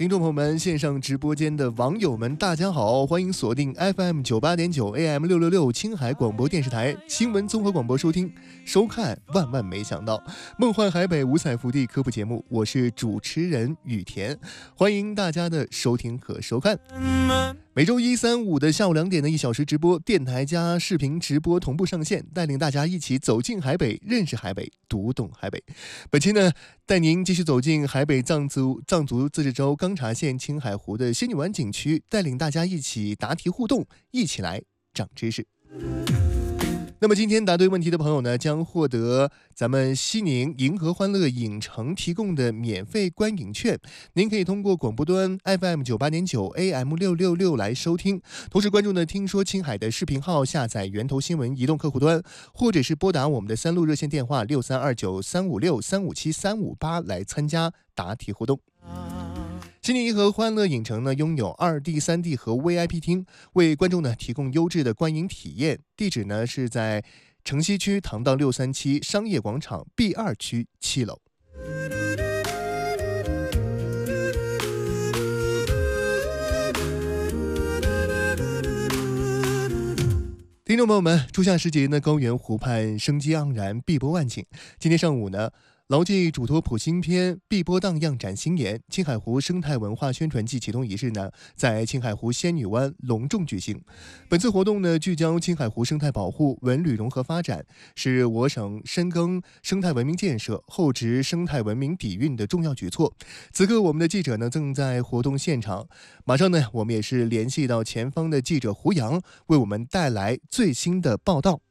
听众朋友们，线上直播间的网友们，大家好，欢迎锁定 FM98.9 AM666 青海广播电视台新闻综合广播收听收看。万万没想到，梦幻海北五彩福地科普节目，我是主持人雨田，欢迎大家的收听和收看。每周一、三、五的下午2点的1小时直播，电台加视频直播同步上线，带领大家一起走进海北，认识海北，读懂海北。本期呢，带您继续走进海北藏族自治州钢察县青海湖的仙女湾景区，带领大家一起答题互动，一起来长知识。那么今天答对问题的朋友呢，将获得咱们西宁银河欢乐影城提供的免费观影券。您可以通过广播端 FM98.9 AM666 来收听，同时关注呢听说青海的视频号，下载源头新闻移动客户端，或者是拨打我们的3路热线电话6329356357-358来参加答题互动。西宁银河欢乐影城呢，拥有2D、3D 和 VIP 厅，为观众呢提供优质的观影体验。地址呢是在城西区唐道637商业广场 B2 区7楼。听众朋友们，初夏时节呢，高原湖畔生机盎然，碧波万顷。今天上午呢，牢记嘱托普新篇，碧波荡漾展新颜。青海湖生态文化宣传季启动仪式呢，在青海湖仙女湾隆重举行。本次活动呢，聚焦青海湖生态保护、文旅融合发展，是我省深耕生态文明建设、厚植生态文明底蕴的重要举措。此刻，我们的记者呢，正在活动现场。马上呢，我们也是联系到前方的记者胡杨，为我们带来最新的报道。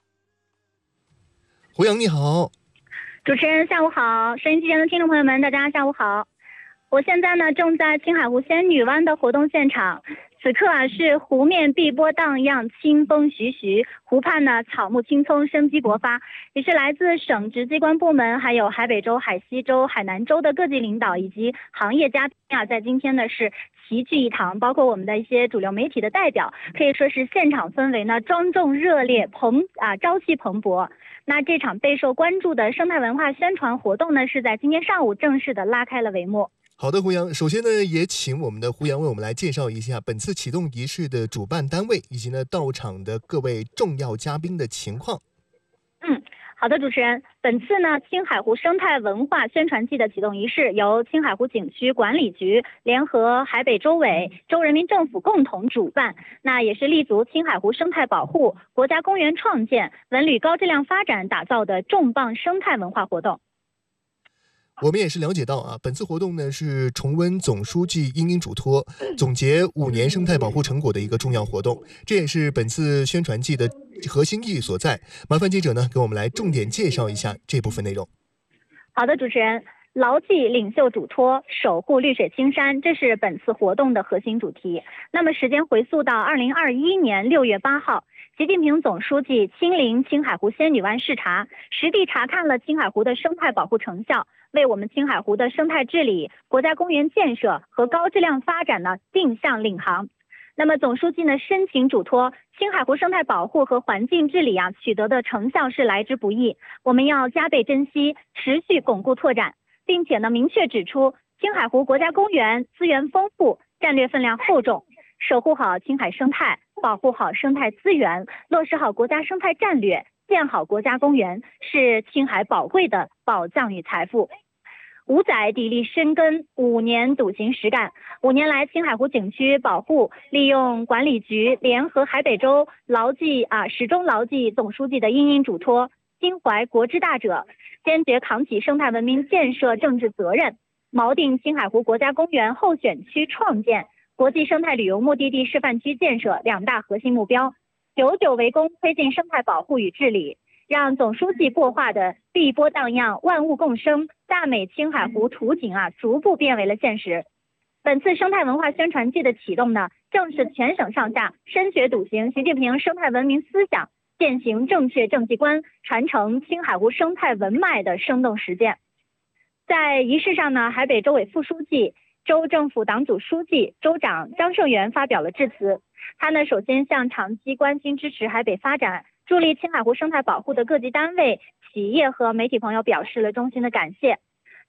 胡杨，你好。 主持人下午好，收音机前的听众朋友们大家下午好。我现在呢正在青海湖仙女湾的活动现场，此刻是湖面碧波荡漾，清风徐徐，湖畔呢草木青葱，生机勃发，也是来自省直机关部门，还有海北州、海西州、海南州的各级领导以及行业嘉宾在今天呢是齐聚一堂，包括我们的一些主流媒体的代表，可以说是现场氛围呢庄重热烈，朝气蓬勃。那这场备受关注的生态文化宣传活动呢，是在今天上午正式的拉开了帷幕。 好的，胡杨，首先呢，也请我们的胡杨为我们来介绍一下本次启动仪式的主办单位以及呢到场的各位重要嘉宾的情况。 好的，主持人，本次呢青海湖生态文化宣传季的启动仪式由青海湖景区管理局联合海北州委、州人民政府共同主办，那也是立足青海湖生态保护、国家公园创建、文旅高质量发展打造的重磅生态文化活动。 我们也是了解到啊，本次活动呢是重温总书记殷殷嘱托，总结5年生态保护成果的一个重要活动，这也是本次宣传季的核心意义所在。麻烦记者呢给我们来重点介绍一下这部分内容。 好的，主持人，牢记领袖嘱托，守护绿水青山，这是本次活动的核心主题。那么时间回溯到2021年6月8号，习近平总书记亲临青海湖仙女湾视察，实地查看了青海湖的生态保护成效，为我们青海湖的生态治理、国家公园建设和高质量发展呢定向领航。那么总书记呢深情嘱托，青海湖生态保护和环境治理取得的成效是来之不易，我们要加倍珍惜，持续巩固拓展，并且呢明确指出，青海湖国家公园资源丰富，战略分量厚重，守护好青海生态，保护好生态资源，落实好国家生态战略，建好国家公园，是青海宝贵的宝藏与财富。5载砥砺深耕，5年笃行实干。5年来，青海湖景区保护利用管理局联合海北州始终牢记总书记的殷殷嘱托，心怀国之大者，坚决扛起生态文明建设政治责任，锚定青海湖国家公园候选区创建、国际生态旅游目的地示范区建设2大核心目标，久久为功，推进生态保护与治理，让总书记擘画的碧波荡漾、万物共生、大美青海湖图景逐步变为了现实。本次生态文化宣传季的启动呢，正是全省上下深学笃行习近平生态文明思想，践行正确政绩观，传承青海湖生态文脉的生动实践。在仪式上呢，海北州委副书记、州政府党组书记、州长张胜元发表了致辞。他呢，首先向长期关心支持海北发展、助力青海湖生态保护的各级单位、企业和媒体朋友表示了衷心的感谢。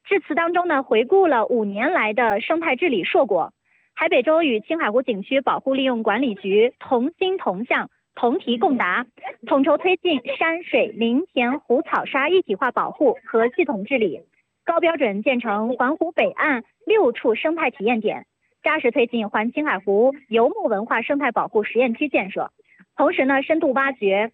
致辞当中呢，回顾了5年来的生态治理硕果。海北州与青海湖景区保护利用管理局同心同向、同题共达，统筹推进山水林田湖草沙一体化保护和系统治理，高标准建成环湖北岸6处生态体验点，扎实推进环青海湖游牧文化生态保护实验区建设。同时呢，深度挖掘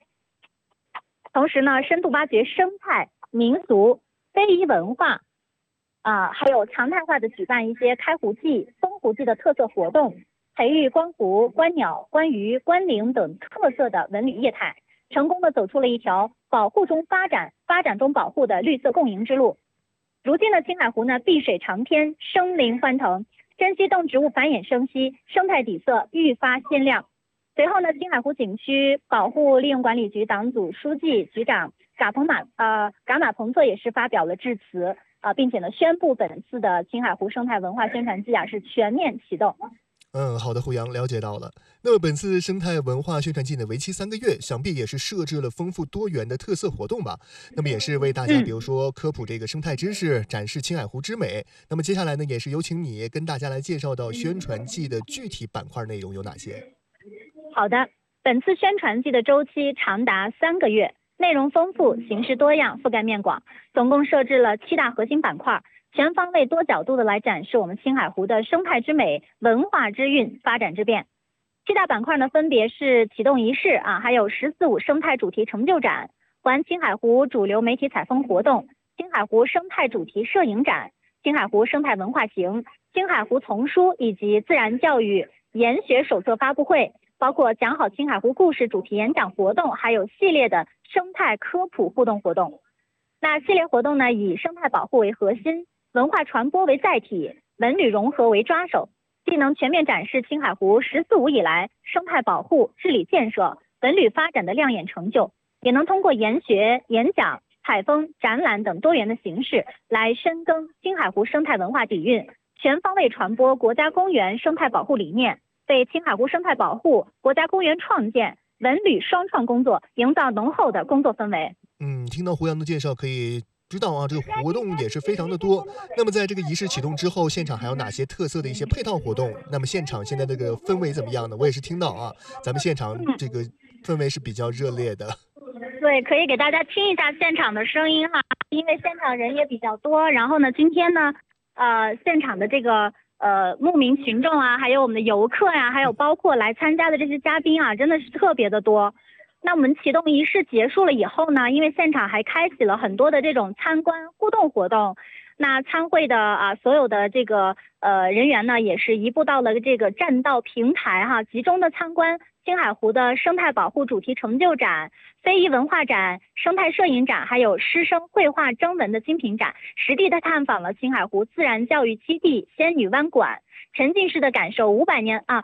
生态民俗非遗文化还有常态化的举办一些开湖季、封湖季的特色活动，培育观湖、观鸟、观鱼、观灵等特色的文旅业态，成功的走出了一条保护中发展、发展中保护的绿色共赢之路。如今的青海湖呢，碧水长天，生灵欢腾，珍稀动植物繁衍生息，生态底色愈发鲜亮。随后呢，青海湖景区保护利用管理局党组书记、局长噶马彭策也是发表了致辞并且呢，宣布本次的青海湖生态文化宣传季是全面启动。 好的，胡杨了解到了。那么本次生态文化宣传季呢，为期3个月，想必也是设置了丰富多元的特色活动吧？那么也是为大家，比如说科普这个生态知识，展示青海湖之美。那么接下来呢，也是有请你跟大家来介绍到宣传季的具体板块内容有哪些。 好的，本次宣传季的周期长达3个月，内容丰富，形式多样，覆盖面广，总共设置了7大核心板块，全方位多角度的来展示我们青海湖的生态之美、文化之韵、发展之变。7大板块呢，分别是启动仪式还有“14·5”生态主题成就展、环青海湖主流媒体采风活动、青海湖生态主题摄影展、青海湖生态文化行、青海湖丛书以及自然教育研学手册发布会，包括讲好青海湖故事主题演讲活动，还有系列的生态科普互动活动。那系列活动呢，以生态保护为核心，文化传播为载体，文旅融合为抓手，既能全面展示青海湖“14·5”以来生态保护、治理建设、文旅发展的亮眼成就，也能通过研学、演讲、采风、展览等多元的形式来深耕青海湖生态文化底蕴，全方位传播国家公园生态保护理念，为青海湖生态保护、国家公园创建、文旅双创工作营造浓厚的工作氛围。 听到胡杨的介绍，可以知道这个活动也是非常的多。那么在这个仪式启动之后，现场还有哪些特色的一些配套活动？那么现场现在这个氛围怎么样呢？我也是听到咱们现场这个氛围是比较热烈的。 对，可以给大家听一下现场的声音因为现场人也比较多。然后呢，今天呢，现场的这个牧民群众还有我们的游客还有包括来参加的这些嘉宾真的是特别的多。那我们启动仪式结束了以后呢，因为现场还开启了很多的这种参观互动活动，那参会的所有的这个人员呢，也是移步到了这个栈道平台集中的参观青海湖的生态保护主题成就展、非遗文化展、生态摄影展，还有师生绘画征文的精品展，实地的探访了青海湖自然教育基地仙女湾馆，沉浸式的感受5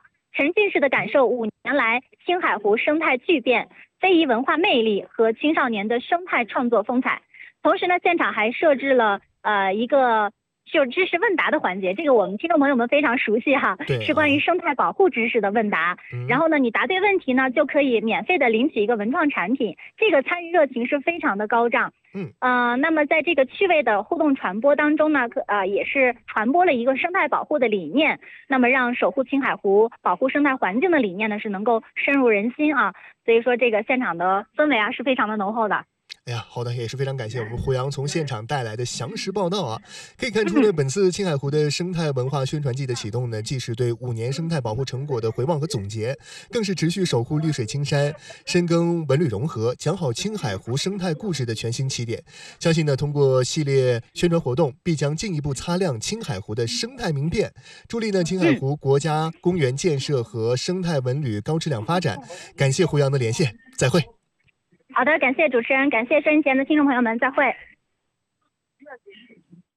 年来青海湖生态巨变、非遗文化魅力和青少年的生态创作风采。同时呢，现场还设置了一个就知识问答的环节，这个我们听众朋友们非常熟悉是关于生态保护知识的问答。然后呢，你答对问题呢，就可以免费的领取一个文创产品，这个参与热情是非常的高涨。那么在这个趣味的互动传播当中呢，也是传播了一个生态保护的理念，那么让守护青海湖、保护生态环境的理念呢，是能够深入人心所以说这个现场的氛围是非常的浓厚的。 哎呀，好的，也是非常感谢我们胡杨从现场带来的详实报道可以看出呢，本次青海湖的生态文化宣传季的启动呢，既是对5年生态保护成果的回望和总结，更是持续守护绿水青山、深耕文旅融合、讲好青海湖生态故事的全新起点。相信呢，通过系列宣传活动，必将进一步擦亮青海湖的生态明辨，助力呢青海湖国家公园建设和生态文旅高质量发展。感谢胡杨的连线，再会。 好的，感谢主持人，感谢收音前的听众朋友们，再会。